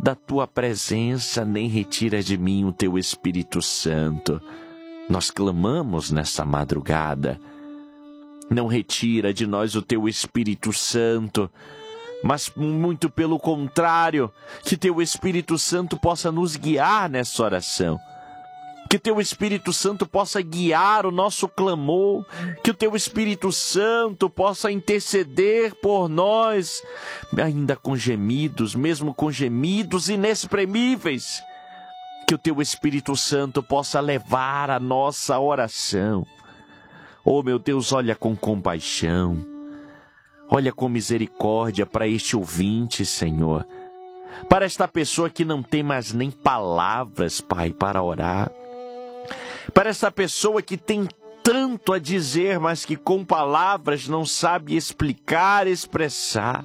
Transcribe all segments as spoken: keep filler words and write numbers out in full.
da tua presença, nem retira de mim o teu Espírito Santo. Nós clamamos nessa madrugada. Não retira de nós o teu Espírito Santo, mas muito pelo contrário, que teu Espírito Santo possa nos guiar nessa oração. Que teu Espírito Santo possa guiar o nosso clamor, que o teu Espírito Santo possa interceder por nós, ainda com gemidos, mesmo com gemidos inexprimíveis. Que o teu Espírito Santo possa levar a nossa oração. Oh, meu Deus, olha com compaixão, olha com misericórdia para este ouvinte, Senhor. Para esta pessoa que não tem mais nem palavras, Pai, para orar. Para essa pessoa que tem tanto a dizer, mas que com palavras não sabe explicar, expressar.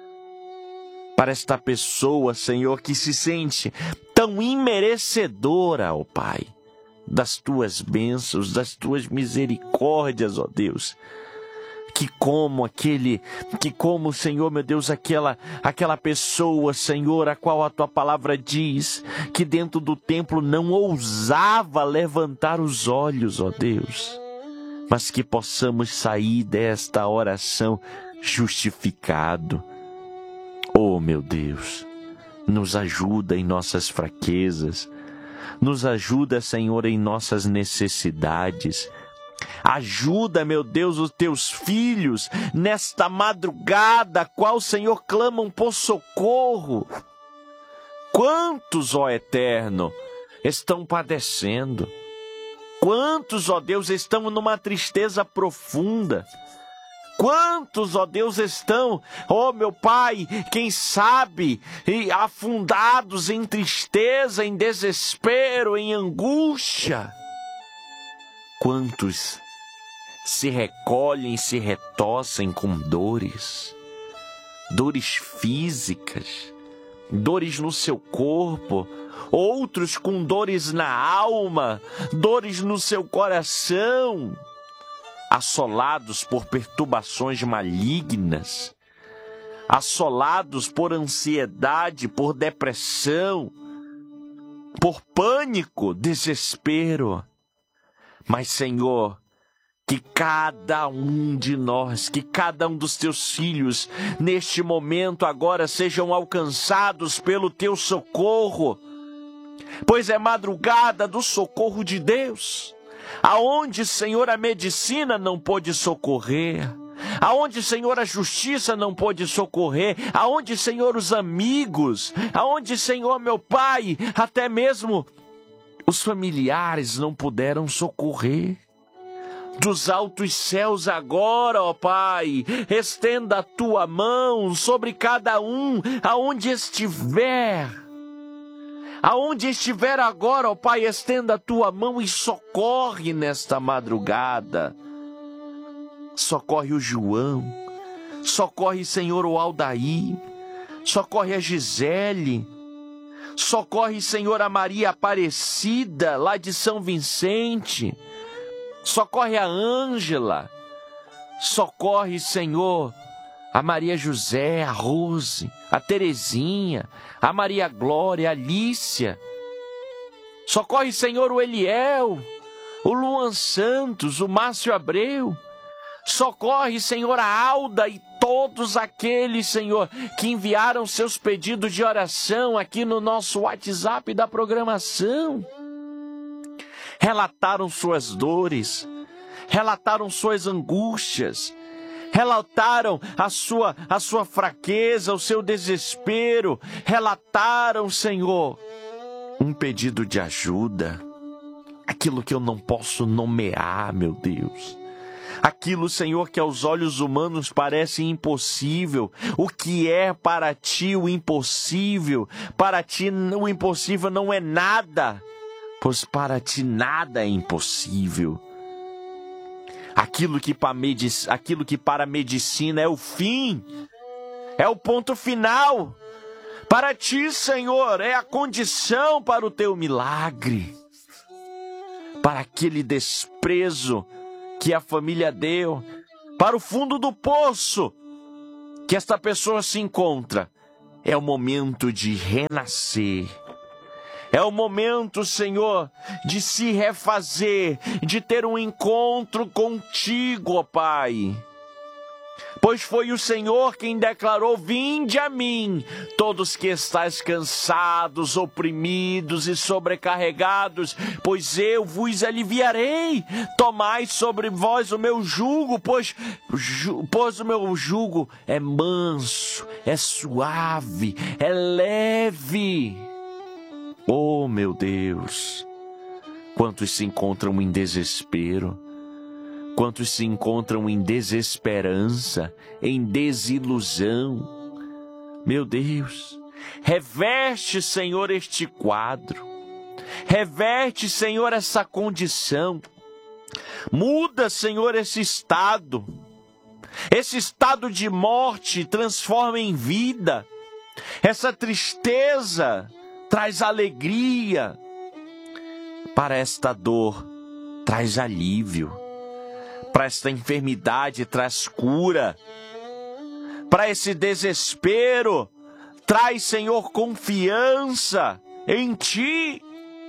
Para esta pessoa, Senhor, que se sente tão imerecedora, ó Pai, das tuas bênçãos, das tuas misericórdias, ó Deus. Que como aquele, que como, Senhor, meu Deus, aquela, aquela pessoa, Senhor, a qual a tua palavra diz que dentro do templo não ousava levantar os olhos, ó Deus, mas que possamos sair desta oração justificado. Oh, meu Deus, nos ajuda em nossas fraquezas, nos ajuda, Senhor, em nossas necessidades. Ajuda, meu Deus, os teus filhos nesta madrugada, a qual, Senhor, clamam por socorro. Quantos, ó Eterno, estão padecendo? Quantos, ó Deus, estão numa tristeza profunda? Quantos, ó Deus, estão, ó meu Pai, quem sabe, afundados em tristeza, em desespero, em angústia? Quantos se recolhem, se retossem com dores, dores físicas, dores no seu corpo, outros com dores na alma, dores no seu coração, assolados por perturbações malignas, assolados por ansiedade, por depressão, por pânico, desespero. Mas, Senhor, que cada um de nós, que cada um dos teus filhos, neste momento agora sejam alcançados pelo teu socorro, pois é madrugada do socorro de Deus, aonde, Senhor, a medicina não pôde socorrer, aonde, Senhor, a justiça não pôde socorrer, aonde, Senhor, os amigos, aonde, Senhor, meu Pai, até mesmo os familiares não puderam socorrer. Dos altos céus agora, ó Pai, estenda a tua mão sobre cada um, aonde estiver. Aonde estiver agora, ó Pai, estenda a tua mão e socorre nesta madrugada. Socorre o João, socorre, Senhor, o Aldair, socorre a Gisele, socorre, Senhor, a Maria Aparecida, lá de São Vicente. Socorre a Ângela. Socorre, Senhor, a Maria José, a Rose, a Terezinha, a Maria Glória, a Alícia. Socorre, Senhor, o Eliel, o Luan Santos, o Márcio Abreu. Socorre, Senhor, a Alda e todos aqueles, Senhor, que enviaram seus pedidos de oração aqui no nosso WhatsApp da programação. Relataram suas dores, relataram suas angústias, relataram a sua, a sua fraqueza, o seu desespero, relataram, Senhor, um pedido de ajuda, aquilo que eu não posso nomear, meu Deus. Aquilo, Senhor, que aos olhos humanos parece impossível, o que é para ti o impossível, para ti o impossível não é nada, pois para ti nada é impossível. Aquilo que para medic... aquilo que para a medicina é o fim, é o ponto final, para ti, Senhor, é a condição para o teu milagre, para aquele desprezo que a família deu, para o fundo do poço que esta pessoa se encontra. é o momento de renascer. É o momento, Senhor, de se refazer, de ter um encontro contigo, ó Pai. Pois foi o Senhor quem declarou: vinde a mim, todos que estáis cansados, oprimidos e sobrecarregados, pois eu vos aliviarei. Tomai sobre vós o meu jugo, pois, ju, pois o meu jugo é manso, é suave, é leve. Oh, meu Deus, quantos se encontram em desespero, quantos se encontram em desesperança, em desilusão. Meu Deus, reverte, Senhor, este quadro. Reverte, Senhor, essa condição. Muda, Senhor, esse estado. Esse estado de morte transforma em vida. Essa tristeza traz alegria. Para esta dor, traz alívio. Para esta enfermidade, traz cura. Para esse desespero, traz, Senhor, confiança em Ti.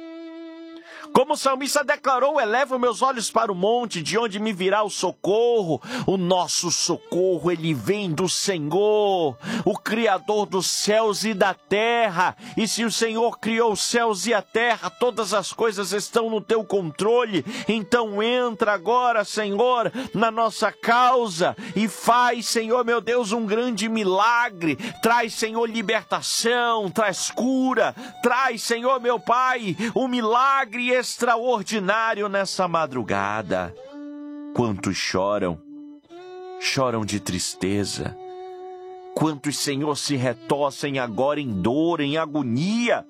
Como o salmista declarou: eleva meus olhos para o monte, de onde me virá o socorro. O nosso socorro, ele vem do Senhor, o Criador dos céus e da terra. E se o Senhor criou os céus e a terra, todas as coisas estão no teu controle. Então entra agora, Senhor, na nossa causa e faz, Senhor, meu Deus, um grande milagre. Traz, Senhor, libertação, traz cura, traz, Senhor, meu Pai, um milagre extraordinário nessa madrugada. Quantos choram, choram de tristeza. Quantos, Senhor, se retorcem agora em dor, em agonia.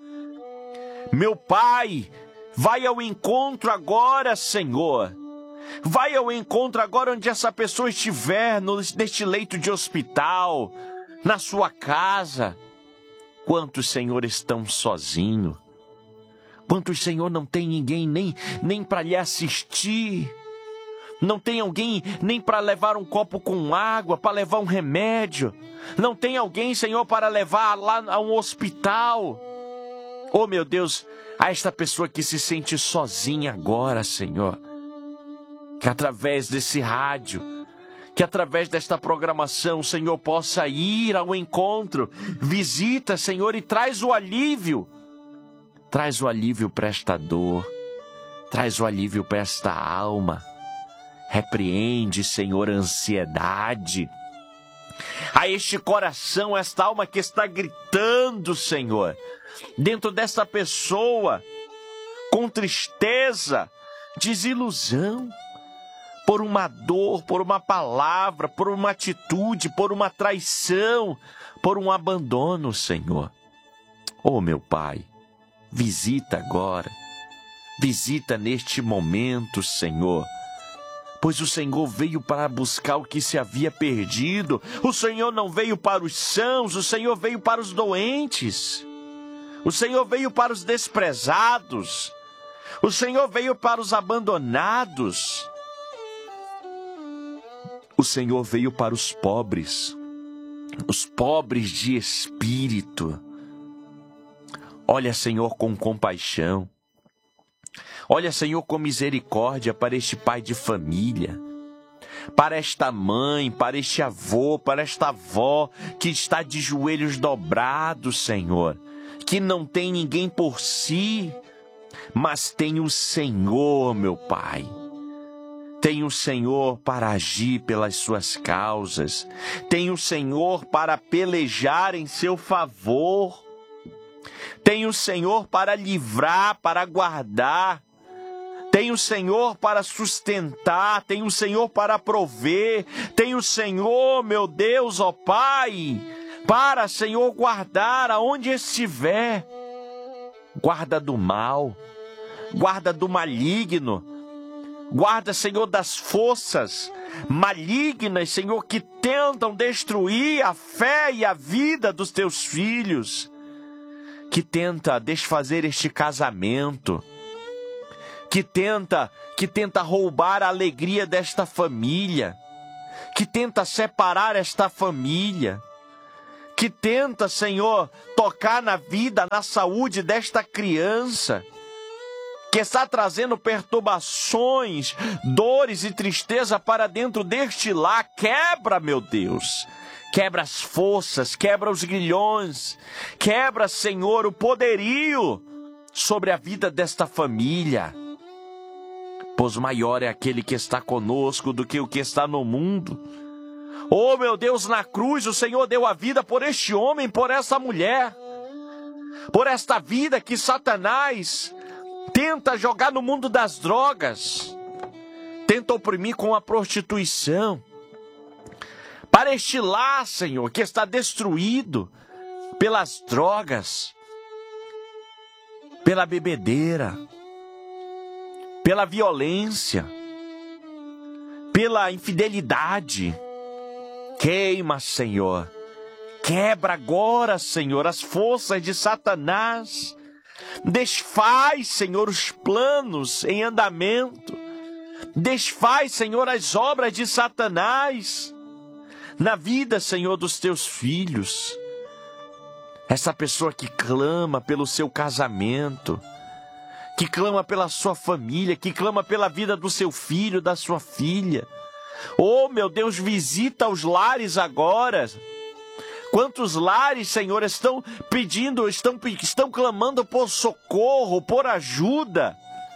Meu Pai, vai ao encontro agora, Senhor. Vai ao encontro agora onde essa pessoa estiver, neste leito de hospital, na sua casa. Quantos, Senhor, estão sozinhos? Quantos, Senhor, não tem ninguém nem, nem para lhe assistir? Não tem alguém nem para levar um copo com água, para levar um remédio? Não tem alguém, Senhor, para levar lá a um hospital? Oh, meu Deus, a esta pessoa que se sente sozinha agora, Senhor, que através desse rádio, que através desta programação, o Senhor possa ir ao encontro. Visita, Senhor, e traz o alívio. Traz o alívio para esta dor, traz o alívio para esta alma. Repreende, Senhor, a ansiedade. A este coração, esta alma que está gritando, Senhor, dentro desta pessoa, com tristeza, desilusão, por uma dor, por uma palavra, por uma atitude, por uma traição, por um abandono, Senhor. Oh, meu Pai, visita agora, visita neste momento, Senhor, pois o Senhor veio para buscar o que se havia perdido. O Senhor não veio para os sãos, o Senhor veio para os doentes. O Senhor veio para os desprezados. O Senhor veio para os abandonados. O Senhor veio para os pobres, os pobres de espírito. Olha, Senhor, com compaixão. Olha, Senhor, com misericórdia para este pai de família, para esta mãe, para este avô, para esta avó que está de joelhos dobrados, Senhor, que não tem ninguém por si, mas tem o Senhor, meu Pai. Tem o Senhor para agir pelas suas causas. Tem o Senhor para pelejar em seu favor. Tem o Senhor para livrar, para guardar. Tem o Senhor para sustentar. Tem o Senhor para prover. Tem o Senhor, meu Deus, ó Pai, para, Senhor, guardar aonde estiver. Guarda do mal. Guarda do maligno. Guarda, Senhor, das forças malignas, Senhor, que tentam destruir a fé e a vida dos teus filhos, que tenta desfazer este casamento, que tenta, que tenta roubar a alegria desta família, que tenta separar esta família, que tenta, Senhor, tocar na vida, na saúde desta criança, que está trazendo perturbações, dores e tristeza para dentro deste lar. Quebra, meu Deus. Quebra as forças, quebra os grilhões, quebra, Senhor, o poderio sobre a vida desta família. Pois maior é aquele que está conosco do que o que está no mundo. Oh, meu Deus, na cruz o Senhor deu a vida por este homem, por essa mulher, por esta vida que Satanás tenta jogar no mundo das drogas, tenta oprimir com a prostituição. Para este lar, Senhor, que está destruído pelas drogas, pela bebedeira, pela violência, pela infidelidade. Queima, Senhor. Quebra agora, Senhor, as forças de Satanás. Desfaz, Senhor, os planos em andamento. Desfaz, Senhor, as obras de Satanás na vida, Senhor, dos teus filhos. Essa pessoa que clama pelo seu casamento, que clama pela sua família, que clama pela vida do seu filho, da sua filha. Oh, meu Deus, visita os lares agora. Quantos lares, Senhor, estão pedindo, estão, estão clamando por socorro, por ajuda.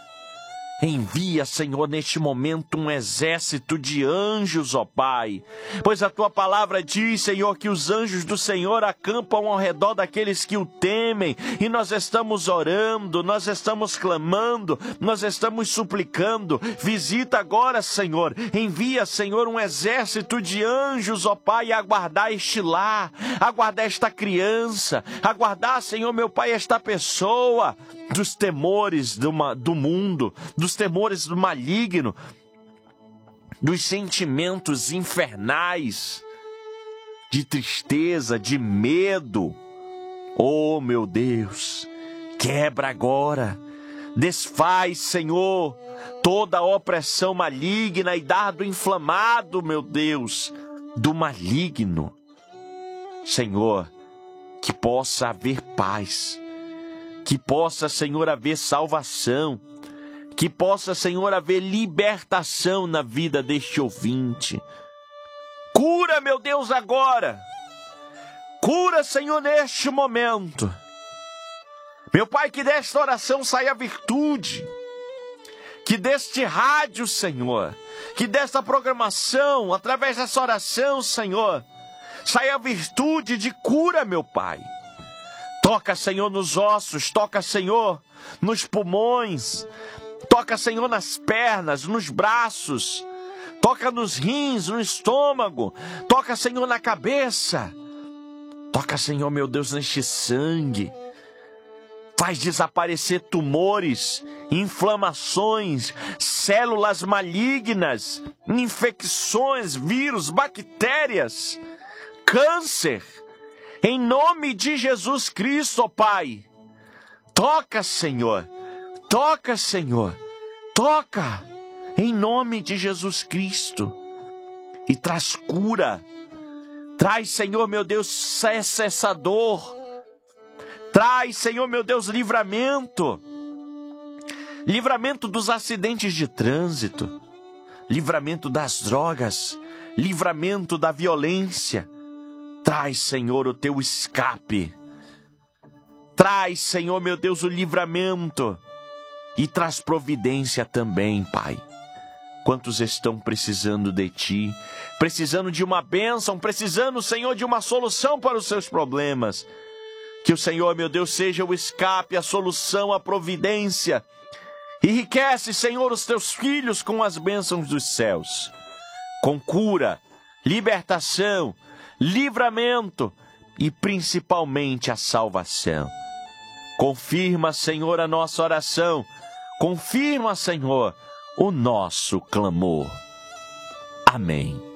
Envia, Senhor, neste momento um exército de anjos, ó Pai. Pois a Tua palavra diz, Senhor, que os anjos do Senhor acampam ao redor daqueles que o temem. E nós estamos orando, nós estamos clamando, nós estamos suplicando. Visita agora, Senhor. Envia, Senhor, um exército de anjos, ó Pai, a guardar este lar, a guardar esta criança, a guardar, Senhor, meu Pai, esta pessoa dos temores do, do mundo, dos temores do maligno, dos sentimentos infernais, de tristeza, de medo. Oh, meu Deus, quebra agora, desfaz, Senhor, toda a opressão maligna e dardo inflamado, meu Deus, do maligno. Senhor, que possa haver paz, que possa, Senhor, haver salvação, que possa, Senhor, haver libertação na vida deste ouvinte. Cura, meu Deus, agora. Cura, Senhor, neste momento. Meu Pai, que desta oração saia virtude. Que deste rádio, Senhor, que desta programação, através dessa oração, Senhor, saia virtude de cura, meu Pai. Toca, Senhor, nos ossos, toca, Senhor, nos pulmões, toca, Senhor, nas pernas, nos braços, toca nos rins, no estômago, toca, Senhor, na cabeça, toca, Senhor, meu Deus, neste sangue. Faz desaparecer tumores, inflamações, células malignas, infecções, vírus, bactérias, câncer. Em nome de Jesus Cristo, ó Pai, toca, Senhor, toca, Senhor, toca, em nome de Jesus Cristo, e traz cura, traz, Senhor, meu Deus, cessa essa dor, traz, Senhor, meu Deus, livramento, livramento dos acidentes de trânsito, livramento das drogas, livramento da violência. Traz, Senhor, o teu escape. Traz, Senhor, meu Deus, o livramento. E traz providência também, Pai. Quantos estão precisando de Ti, precisando de uma bênção, precisando, Senhor, de uma solução para os seus problemas. Que o Senhor, meu Deus, seja o escape, a solução, a providência. Enriquece, Senhor, os teus filhos com as bênçãos dos céus. Com cura, libertação, livramento e principalmente a salvação. Confirma, Senhor, a nossa oração. Confirma, Senhor, o nosso clamor. Amém.